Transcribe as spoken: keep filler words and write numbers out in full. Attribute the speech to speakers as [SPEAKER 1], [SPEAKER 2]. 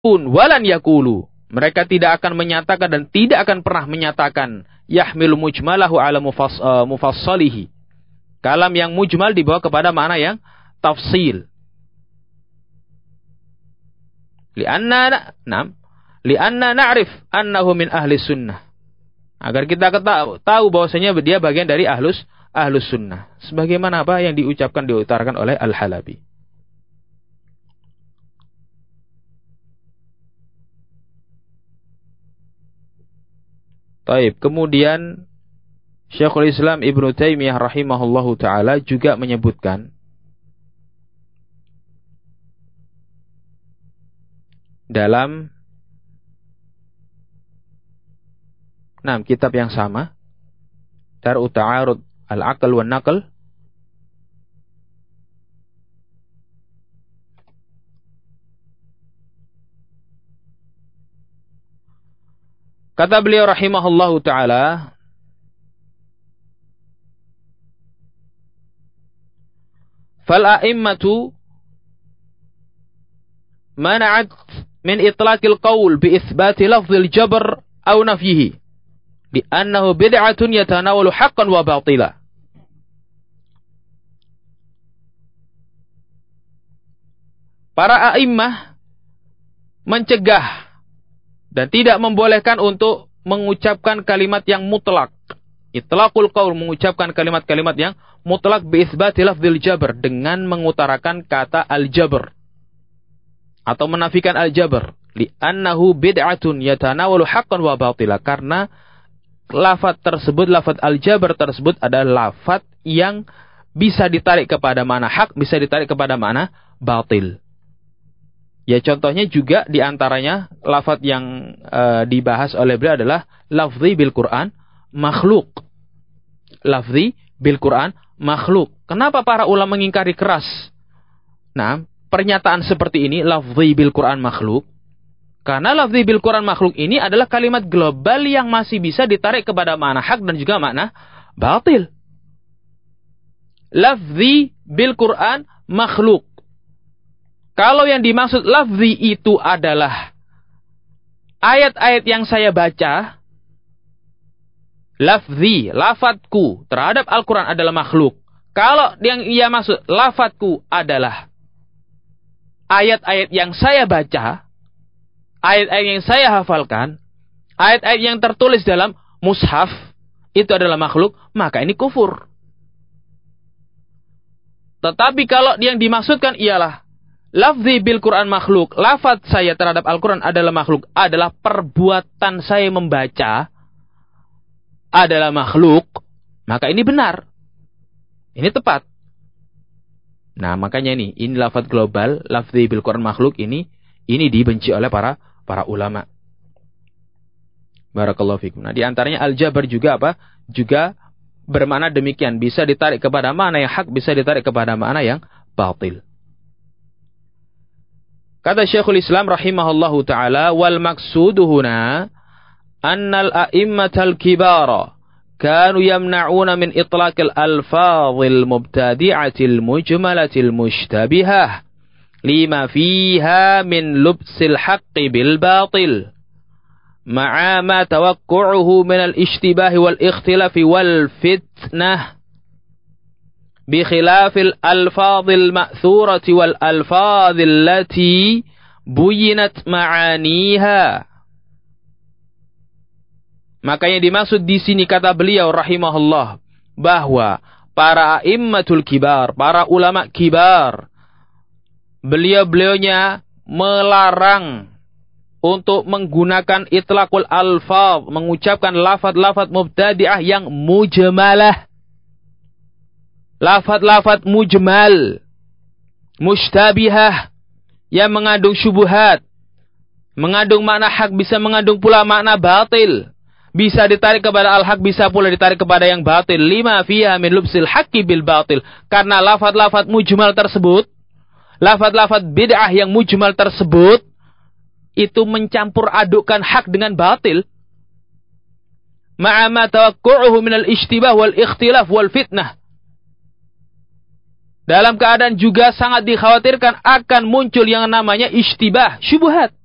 [SPEAKER 1] walan yakulu. Mereka tidak akan menyatakan dan tidak akan pernah menyatakan yahmilu mujmalahu ala mufass, uh, mufassalihi. Kalam yang mujmal dibawa kepada makna yang tafsil. Lianna nam lianna na'rif annahu min ahli sunnah. Agar kita tahu bahwasanya dia bagian dari ahlus ahlus sunnah. Sebagaimana apa yang diucapkan diutarakan oleh Al-Halabi. Baik, kemudian Syekhul Islam Ibnu Taimiyah rahimahullahu taala juga menyebutkan dalam enam kitab yang sama, Dar'u Ta'arud Al-Aql wan Naql, kata beliau rahimahullahu ta'ala, fal-a'immatu mana'at min itlaqil qawl bi itsbati lafzil jabr aw nafyihi li'annahu bid'atun yatanawalu haqqan wa batila. Para a'immah mencegah dan tidak membolehkan untuk mengucapkan kalimat yang mutlak. Itlaqul qaul, mengucapkan kalimat-kalimat yang mutlak bi itsbati lafzil jabr, dengan mengutarakan kata al-jabr atau menafikan al-jabr, li'annahu bid'atun yatanawalu haqqan wa batila, karena lafaz tersebut, lafaz al-jabr tersebut adalah lafaz yang bisa ditarik kepada makna hak, bisa ditarik kepada makna batil. Ya, contohnya juga diantaranya lafaz yang uh, dibahas oleh beliau adalah lafzi bil Quran makhluk. Lafzi bil Quran makhluk. Kenapa para ulama mengingkari keras? Nah, pernyataan seperti ini, lafzi bil Quran makhluk. Karena lafzi bil Quran makhluk ini adalah kalimat global yang masih bisa ditarik kepada makna hak dan juga makna batil. Lafzi bil Quran makhluk. Kalau yang dimaksud lafzi itu adalah ayat-ayat yang saya baca, lafzi, lafadku terhadap Al-Quran adalah makhluk. Kalau yang ia maksud lafadku adalah ayat-ayat yang saya baca, ayat-ayat yang saya hafalkan, ayat-ayat yang tertulis dalam mushaf, itu adalah makhluk, maka ini kufur. Tetapi kalau yang dimaksudkan ialah lafzi bil Quran makhluk, lafaz saya terhadap Al-Quran adalah makhluk, adalah perbuatan saya membaca adalah makhluk, maka ini benar. Ini tepat. Nah, makanya ini, ini lafaz global, lafzi bil Quran makhluk ini, ini dibenci oleh para para ulama. Barakallahu fikum. Nah, di antaranya al-jabr juga apa? Juga bermakna demikian, bisa ditarik kepada makna yang hak, bisa ditarik kepada makna yang batil. Kata Syekhul Islam rahimahullahu ta'ala, wal maksudu huna annal a'immatal kibara kanu yamna'una min itlaqil alfadhil mubtadi'atil mujmalatil mushtabihah lima fiha min lubsil haqqi bil batil ma'a ma tawaqqu'uhu min al-ishtibahi wal ikhtilafi wal fitnah bikhilafil alfadhil ma'thurati wal alfadhil lati buyinat ma'aniha. Makanya dimaksud di sini kata beliau rahimahullah bahwa para a'immatul kibar, para ulama kibar, beliau-beliaunya melarang untuk menggunakan itlaqul alfadh, mengucapkan lafaz-lafaz mubtadi'ah yang mujmalah. Lafaz-lafaz mujmal, mushtabihah, yang mengandung syubhat, mengandung makna hak, bisa mengandung pula makna batil. Bisa ditarik kepada al-haq, bisa pula ditarik kepada yang batil. Lima fiha min lubsil haqqi bil batil. Karena lafaz-lafaz mujmal tersebut, lafaz-lafaz bid'ah yang mujmal tersebut, itu mencampur adukkan hak dengan batil. Ma'a ma tawaqqu'uhu min al-ishtibah wal ikhtilaf wal fitnah. Dalam keadaan juga sangat dikhawatirkan akan muncul yang namanya ishtibah, syubhat.